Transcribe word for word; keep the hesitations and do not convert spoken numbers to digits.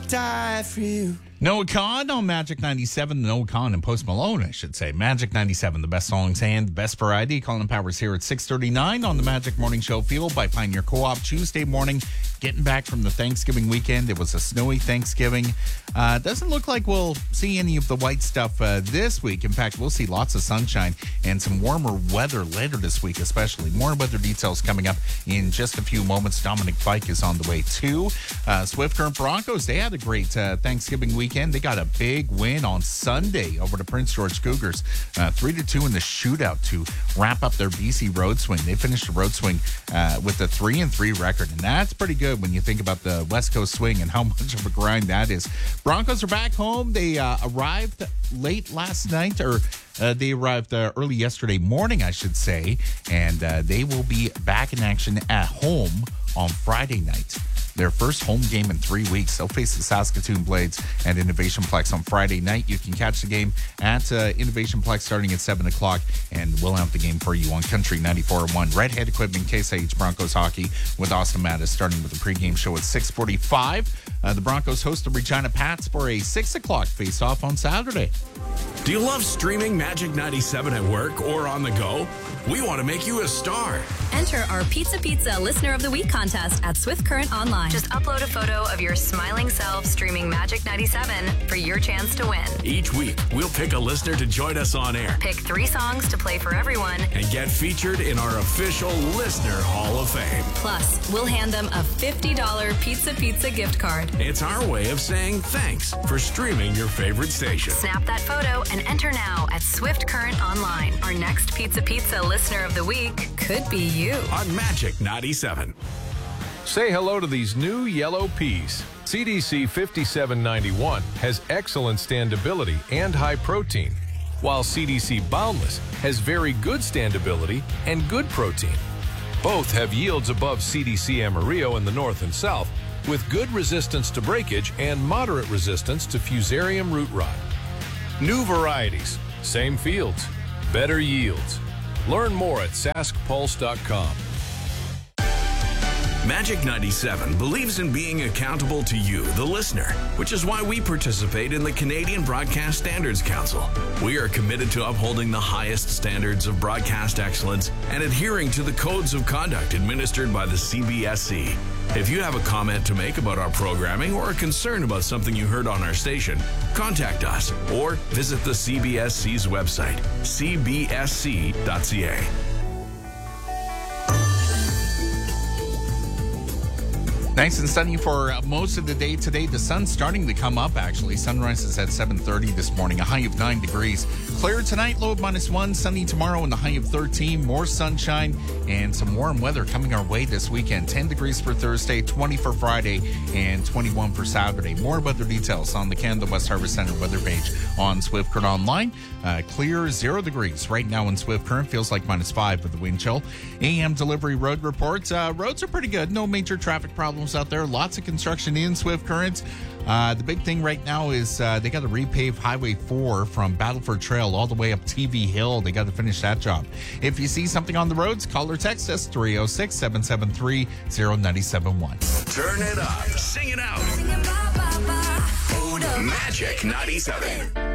die for you. Noah Kahan on Magic ninety-seven. Noah Kahan and Post Malone, I should say. Magic ninety-seven, the best songs and the best variety. Colin Powers here at six thirty-nine on the Magic Morning Show, fueled by Pioneer Co-op. Tuesday morning, getting back from the Thanksgiving weekend. It was a snowy Thanksgiving. Uh, doesn't look like we'll see any of the white stuff uh, this week. In fact, we'll see lots of sunshine and some warmer weather later this week, especially. More weather details coming up in just a few moments. Dominic Fike is on the way too. Uh, Swift Current Broncos, they had a great uh, Thanksgiving weekend. They got a big win on Sunday over the Prince George Cougars, uh, three to two in the shootout to wrap up their B C road swing. They finished the road swing uh, with a three and three record, and that's pretty good when you think about the West Coast swing and how much of a grind that is. Broncos are back home. They uh, arrived late last night, or uh, they arrived uh, early yesterday morning, I should say, and uh, they will be back in action at home on Friday night. Their first home game in three weeks. They'll face the Saskatoon Blades at Innovation Plex on Friday night. You can catch the game at uh, Innovation Plex starting at seven o'clock, and we'll have the game for you on Country ninety-four point one. Redhead Equipment, Case I H Broncos Hockey with Austin Mattis starting with the pregame show at six forty-five. Uh, the Broncos host the Regina Pats for a six o'clock face-off on Saturday. Do you love streaming Magic ninety-seven at work or on the go? We want to make you a star. Enter our Pizza Pizza Listener of the Week contest at Swift Current Online. Just upload a photo of your smiling self streaming Magic ninety-seven for your chance to win. Each week, we'll pick a listener to join us on air. Pick three songs to play for everyone. And get featured in our official Listener Hall of Fame. Plus, we'll hand them a fifty dollars Pizza Pizza gift card. It's our way of saying thanks for streaming your favorite station. Snap that photo and enter now at Swift Current Online. Our next Pizza Pizza Listener of the Week could be you. On Magic ninety-seven. Say hello to these new yellow peas. C D C fifty-seven ninety-one has excellent standability and high protein, while C D C Boundless has very good standability and good protein. Both have yields above C D C Amarillo in the north and south, with good resistance to breakage and moderate resistance to fusarium root rot. New varieties, same fields, better yields. Learn more at sask pulse dot com. Magic ninety-seven believes in being accountable to you, the listener, which is why we participate in the Canadian Broadcast Standards Council. We are committed to upholding the highest standards of broadcast excellence and adhering to the codes of conduct administered by the C B S C. If you have a comment to make about our programming or a concern about something you heard on our station, contact us or visit the C B S C's website, c b s c dot c a. Nice and sunny for most of the day today. The sun's starting to come up, actually. Sunrise is at seven thirty this morning, a high of nine degrees. Clear tonight, low of minus one. Sunny tomorrow and the high of thirteen. More sunshine and some warm weather coming our way this weekend. ten degrees for Thursday, twenty for Friday, and twenty-one for Saturday. More weather details on the Canada West Harvest Center weather page on Swift Current Online. Uh, clear, zero degrees right now in Swift Current. Feels like minus five with the wind chill. A M delivery road reports. Uh, roads are pretty good. No major traffic problems out there. Lots of construction in Swift Current. Uh, the big thing right now is uh, they got to repave Highway four from Battleford Trail all the way up T V Hill. They got to finish that job. If you see something on the roads, call or text us three oh six, seven seven three, oh nine seven one. Turn it up. Sing it out. Magic ninety-seven.